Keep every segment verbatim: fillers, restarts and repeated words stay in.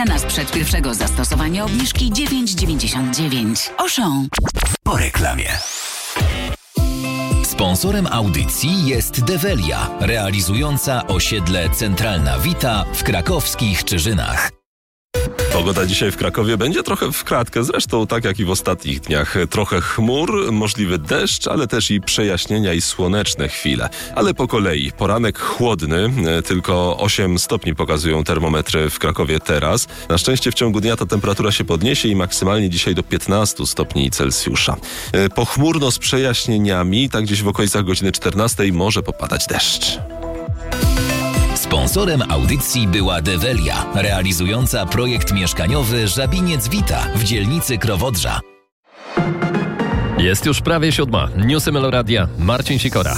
Cena sprzed pierwszego zastosowania obniżki dziewięć dziewięćdziesiąt dziewięć. Auchan. Po reklamie. Sponsorem audycji jest Develia, realizująca osiedle Centralna Wita w krakowskich Czyżynach. Pogoda dzisiaj w Krakowie będzie trochę w kratkę, zresztą tak jak i w ostatnich dniach. Trochę chmur, możliwy deszcz, ale też i przejaśnienia i słoneczne chwile. Ale po kolei. Poranek chłodny, tylko osiem stopni pokazują termometry w Krakowie teraz. Na szczęście w ciągu dnia ta temperatura się podniesie i maksymalnie dzisiaj do piętnastu stopni Celsjusza. Pochmurno z przejaśnieniami, tak gdzieś w okolicach godziny czternastej może popadać deszcz. Sponsorem audycji była Develia, realizująca projekt mieszkaniowy Żabiniec Wita w dzielnicy Krowodrza. Jest już prawie siódma. Newsy Meloradia. Marcin Sikora.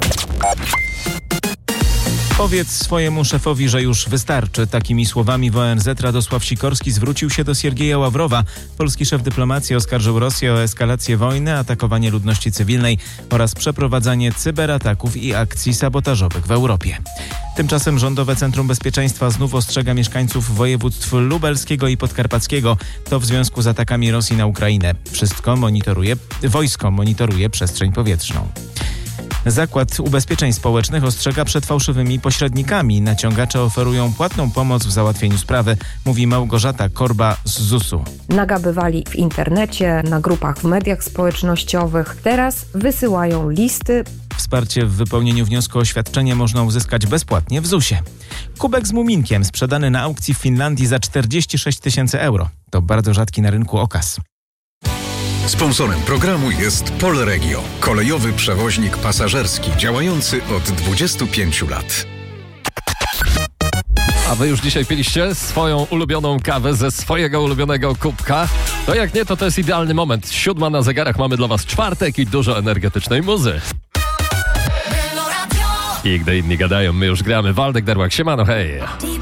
Powiedz swojemu szefowi, że już wystarczy. Takimi słowami w O N Z Radosław Sikorski zwrócił się do Siergieja Ławrowa. Polski szef dyplomacji oskarżył Rosję o eskalację wojny, atakowanie ludności cywilnej oraz przeprowadzanie cyberataków i akcji sabotażowych w Europie. Tymczasem Rządowe Centrum Bezpieczeństwa znów ostrzega mieszkańców województw lubelskiego i podkarpackiego. To w związku z atakami Rosji na Ukrainę. Wszystko monitoruje, wojsko monitoruje przestrzeń powietrzną. Zakład Ubezpieczeń Społecznych ostrzega przed fałszywymi pośrednikami. Naciągacze oferują płatną pomoc w załatwieniu sprawy, mówi Małgorzata Korba z zusu. Nagabywali w internecie, na grupach w mediach społecznościowych. Teraz wysyłają listy. Wsparcie w wypełnieniu wniosku o świadczenie można uzyskać bezpłatnie w zusie. Kubek z muminkiem sprzedany na aukcji w Finlandii za czterdzieści sześć tysięcy euro. To bardzo rzadki na rynku okaz. Sponsorem programu jest Polregio, kolejowy przewoźnik pasażerski działający od dwudziestu pięciu lat. A wy już dzisiaj piliście swoją ulubioną kawę ze swojego ulubionego kubka? To jak nie, to to jest idealny moment. Siódma na zegarach, mamy dla was czwartek i dużo energetycznej muzy. I gdy inni gadają, my już gramy. Waldek Derłak, siemano, hej!